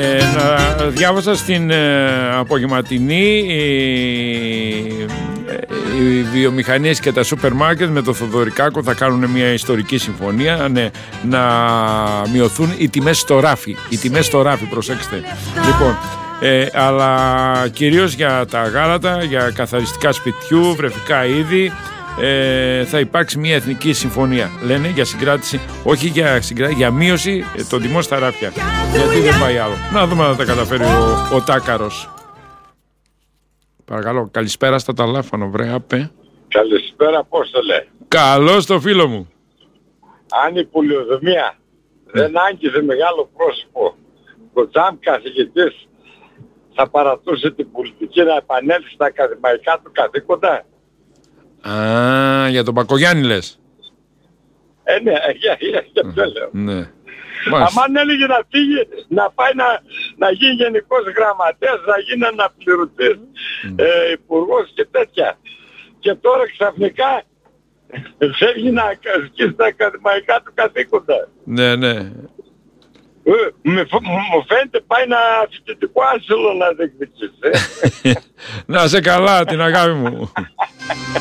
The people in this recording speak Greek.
Διάβασα στην απογευματινή οι βιομηχανίες και τα σούπερ μάρκετ με το Θοδωρικάκο θα κάνουν μια ιστορική συμφωνία, ναι, να μειωθούν οι τιμές στο ράφι. Οι τιμές στο ράφι, προσέξτε. Λοιπόν, αλλά κυρίως για τα γάλατα, για καθαριστικά σπιτιού, βρεφικά είδη, θα υπάρξει μια εθνική συμφωνία. Λένε για συγκράτηση, όχι για συγκράτηση, για μείωση των τιμών στα ράφια. Γιατί δεν πάει άλλο. Να δούμε αν θα τα καταφέρει ο Τάκαρος. Παρακαλώ, καλησπέρα στα τηλέφωνο, βρε άπε. Καλησπέρα, πώς το λέει. Καλώς το φίλο μου. Αν η πολιοδομία δεν άγγιζε μεγάλο πρόσωπο, ο Τζαμ καθηγητής θα παρατούσε την πολιτική να επανέλθει στα ακαδημαϊκά του καθήκοντα. Για τον Πακογιάννη λες. Ναι, για αυτό λέω. Ναι. Αν έλεγε να φύγει, να πάει να γίνει γενικός γραμματέας, να γίνει αναπληρωτής, υπουργός και τέτοια. Και τώρα ξαφνικά φεύγει να ασκήσει τα ακαδημαϊκά του καθήκοντα. Ναι, ναι. Μου φαίνεται πάει ένα φοιτητικό άσυλο να διεκδικήσει. Να σε καλά, την αγάπη μου.